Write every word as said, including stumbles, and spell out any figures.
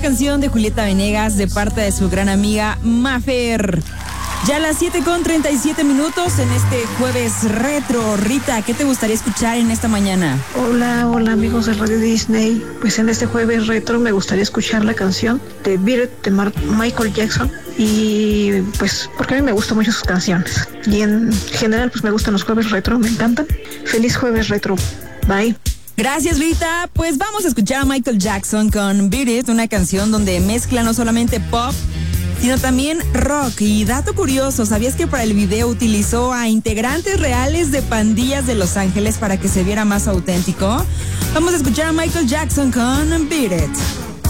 canción de Julieta Venegas de parte de su gran amiga Mafer. Ya a las siete con treinta y siete minutos en este jueves retro. Rita, ¿qué te gustaría escuchar en esta mañana? Hola, hola amigos de Radio Disney. Pues en este jueves retro me gustaría escuchar la canción de Beat It de Mar- Michael Jackson. Y pues porque a mí me gustan mucho sus canciones. Y en general pues me gustan los jueves retro, me encantan. Feliz jueves retro. Bye. Gracias, Rita. Pues vamos a escuchar a Michael Jackson con Beat It, una canción donde mezcla no solamente pop, sino también rock. Y dato curioso, ¿sabías que para el video utilizó a integrantes reales de pandillas de Los Ángeles para que se viera más auténtico? Vamos a escuchar a Michael Jackson con Beat It.